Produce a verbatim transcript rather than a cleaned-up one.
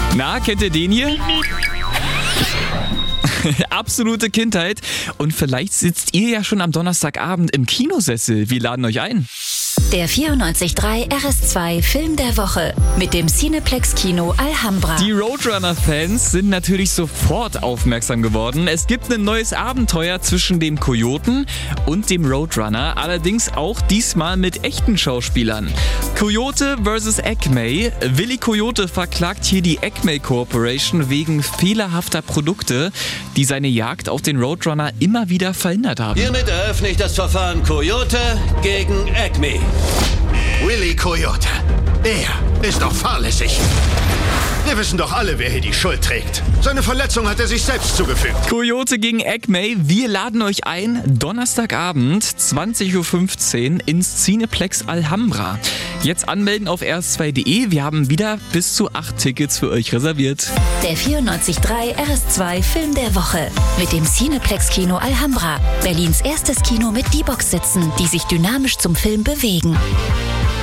Na, kennt ihr den hier? Absolute Kindheit. Und vielleicht sitzt ihr ja schon am Donnerstagabend im Kinosessel. Wir laden euch ein. Der vierundneunzig Komma drei R S zwei Film der Woche mit dem Cineplex Kino Alhambra. Die Roadrunner-Fans sind natürlich sofort aufmerksam geworden. Es gibt ein neues Abenteuer zwischen dem Kojoten und dem Roadrunner, allerdings auch diesmal mit echten Schauspielern. Coyote versus. Acme. Willi Coyote verklagt hier die Acme Corporation wegen fehlerhafter Produkte, die seine Jagd auf den Roadrunner immer wieder verhindert haben. Hiermit eröffne ich das Verfahren Coyote gegen Acme. Willi Coyote. Er ist doch fahrlässig. Wir wissen doch alle, wer hier die Schuld trägt. Seine Verletzung hat er sich selbst zugefügt. Coyote gegen Acme. Wir laden euch ein, Donnerstagabend, zwanzig Uhr fünfzehn ins Cineplex Alhambra. Jetzt anmelden auf r s zwei punkt de. Wir haben wieder bis zu acht Tickets für euch reserviert. Der vierundneunzig Komma drei R S zwei Film der Woche mit dem Cineplex Kino Alhambra. Berlins erstes Kino mit D-Box-Sitzen, die sich dynamisch zum Film bewegen.